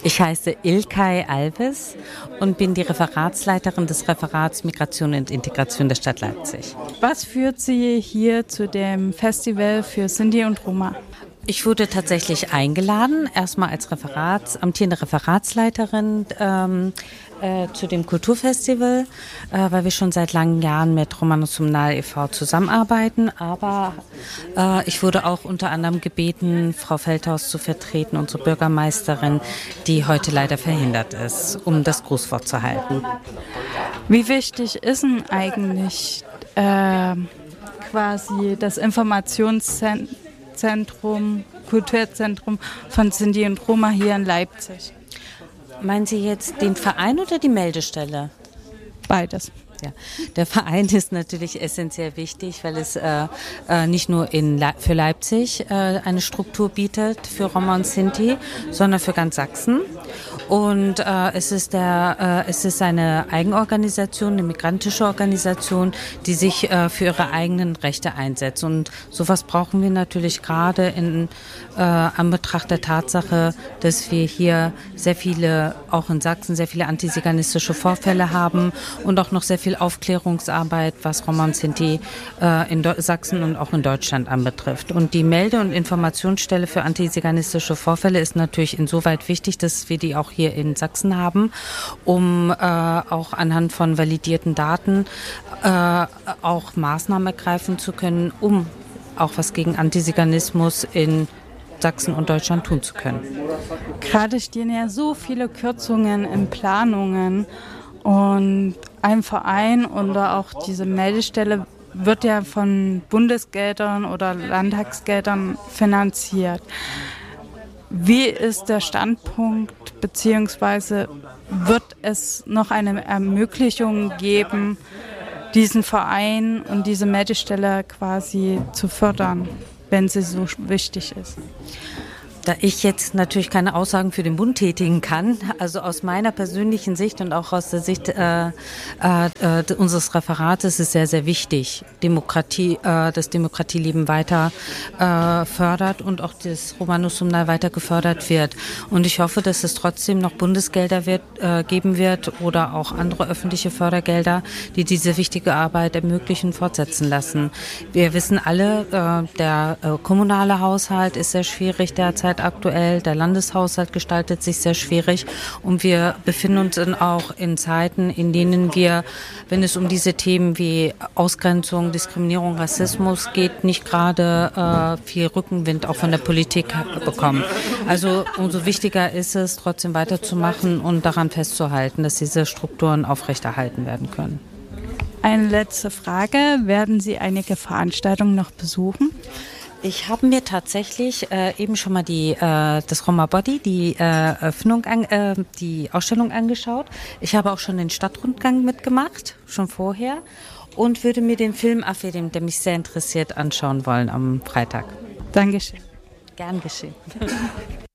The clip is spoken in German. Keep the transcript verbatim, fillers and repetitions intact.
Ich heiße Ilkay Alves und bin die Referatsleiterin des Referats Migration und Integration der Stadt Leipzig. Was führt Sie hier zu dem Festival für Sinti und Roma? Ich wurde tatsächlich eingeladen, erstmal als Referats, amtierende Referatsleiterin ähm, äh, zu dem Kulturfestival, äh, weil wir schon seit langen Jahren mit Romanus Sumnal e V zusammenarbeiten. Aber äh, ich wurde auch unter anderem gebeten, Frau Feldhaus zu vertreten, unsere Bürgermeisterin, die heute leider verhindert ist, um das Grußwort zu halten. Wie wichtig ist denn eigentlich äh, quasi das Informationszentrum, Zentrum, Kulturzentrum von Sinti und Roma hier in Leipzig? Meinen Sie jetzt den Verein oder die Meldestelle? Beides. Ja, der Verein ist natürlich essentiell wichtig, weil es äh, äh, nicht nur in Le- für Leipzig äh, eine Struktur bietet für Roma und Sinti, sondern für ganz Sachsen. Und äh, es ist der, äh, es ist eine Eigenorganisation, eine migrantische Organisation, die sich äh, für ihre eigenen Rechte einsetzt. Und sowas brauchen wir natürlich gerade in äh, Anbetracht der Tatsache, dass wir hier sehr viele, auch in Sachsen, sehr viele antiziganistische Vorfälle haben und auch noch sehr viel Aufklärungsarbeit, was Roma und Sinti äh, in Do- Sachsen und auch in Deutschland anbetrifft. Und die Melde- und Informationsstelle für antiziganistische Vorfälle ist natürlich insoweit wichtig, dass wir die auch hier in Sachsen haben, um äh, auch anhand von validierten Daten äh, auch Maßnahmen ergreifen zu können, um auch was gegen Antiziganismus in Sachsen und Deutschland tun zu können. Gerade stehen ja so viele Kürzungen in Planungen und ein Verein oder auch diese Meldestelle wird ja von Bundesgeldern oder Landtagsgeldern finanziert. Wie ist der Standpunkt, beziehungsweise wird es noch eine Ermöglichung geben, diesen Verein und diese Meldestelle quasi zu fördern, wenn sie so wichtig ist? Da ich jetzt natürlich keine Aussagen für den Bund tätigen kann, also aus meiner persönlichen Sicht und auch aus der Sicht äh, äh, unseres Referates ist sehr, sehr wichtig, Demokratie, äh, das Demokratieleben weiter äh, fördert und auch das Romanus Sumnal weiter gefördert wird. Und ich hoffe, dass es trotzdem noch Bundesgelder wird, äh, geben wird oder auch andere öffentliche Fördergelder, die diese wichtige Arbeit ermöglichen, fortsetzen lassen. Wir wissen alle, äh, der äh, kommunale Haushalt ist sehr schwierig derzeit aktuell. Der Landeshaushalt gestaltet sich sehr schwierig und wir befinden uns in auch in Zeiten, in denen wir, wenn es um diese Themen wie Ausgrenzung, Diskriminierung, Rassismus geht, nicht gerade äh, viel Rückenwind auch von der Politik bekommen. Also umso wichtiger ist es, trotzdem weiterzumachen und daran festzuhalten, dass diese Strukturen aufrechterhalten werden können. Eine letzte Frage. Werden Sie einige Veranstaltungen noch besuchen? Ich habe mir tatsächlich äh, eben schon mal die äh, das Roma Body, die äh, Eröffnung, an, äh, die Ausstellung angeschaut. Ich habe auch schon den Stadtrundgang mitgemacht, schon vorher, und würde mir den Film Afedim, der mich sehr interessiert, anschauen wollen am Freitag. Dankeschön. Gern geschehen.